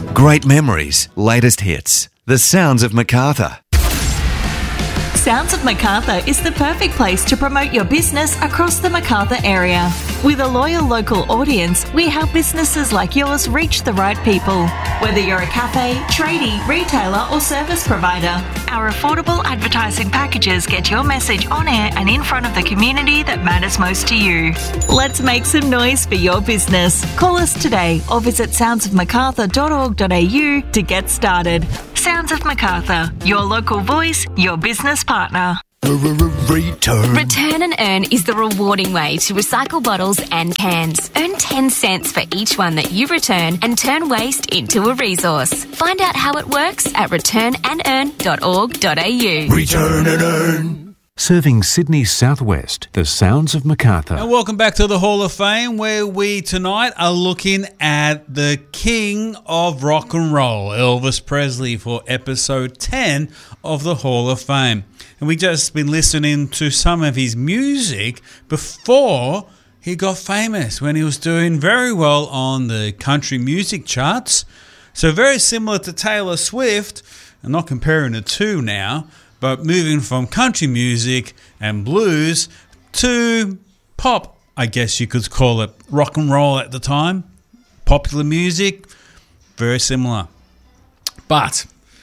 Great memories, latest hits. The Sounds of Macarthur. Sounds of Macarthur is the perfect place to promote your business across the Macarthur area. With a loyal local audience, we help businesses like yours reach the right people. Whether you're a cafe, tradie, retailer or service provider, our affordable advertising packages get your message on air and in front of the community that matters most to you. Let's make some noise for your business. Call us today or visit soundsofmacarthur.org.au to get started. Sounds of Macarthur, your local voice, your business partner. Return and Earn is the rewarding way to recycle bottles and cans. Earn 10 cents for each one that you return and turn waste into a resource. Find out how it works at returnandearn.org.au. Return and Earn. Serving Sydney's southwest, the Sounds of Macarthur. And welcome back to the Hall of Fame, where we tonight are looking at the king of rock and roll, Elvis Presley, for episode 10 of the Hall of Fame. And we just been listening to some of his music before he got famous, when he was doing very well on the country music charts. So very similar to Taylor Swift. I'm not comparing the two now, but moving from country music and blues to pop, I guess you could call it, rock and roll at the time. Popular music, very similar. But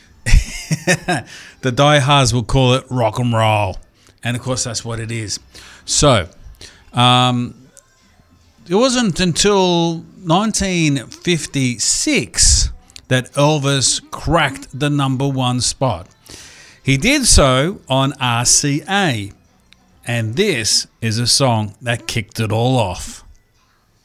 the diehards will call it rock and roll. And of course, that's what it is. So, it wasn't until 1956 that Elvis cracked the number one spot. He did so on RCA, and this is a song that kicked it all off.